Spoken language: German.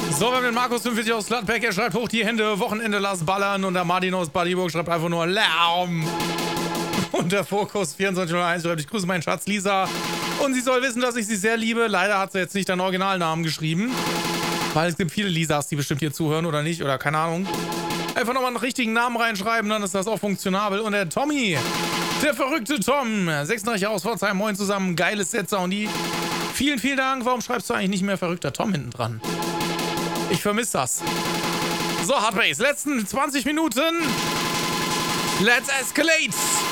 So, wir haben den Markus 45 aus Gladbeck, er schreibt hoch die Hände, Wochenende lass ballern und der Martin aus Buddyburg schreibt einfach nur Lärm. Und der Fokus 2401 schreibt, ich grüße meinen Schatz Lisa und sie soll wissen, dass ich sie sehr liebe. Leider hat sie jetzt nicht deinen Originalnamen geschrieben, weil es gibt viele Lisas, die bestimmt hier zuhören oder nicht oder keine Ahnung. Einfach nochmal einen richtigen Namen reinschreiben, dann ist das auch funktionabel. Und der Tommy, der verrückte Tom, 36 aus Pforzheim, moin zusammen, geiles Setzer und die. Vielen, vielen Dank. Warum schreibst du eigentlich nicht mehr verrückter Tom hinten dran? Ich vermisse das. So, Hardbase, letzten 20 Minuten. Let's escalate.